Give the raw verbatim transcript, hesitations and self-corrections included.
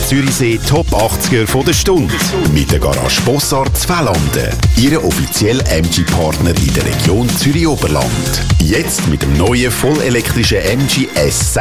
Zürichsee Top achtziger von der Stunde. Mit der Garage Bossart Zwellanden. Ihre offizielle M G-Partner in der Region Zürich-Oberland. Jetzt mit dem neuen vollelektrischen M G S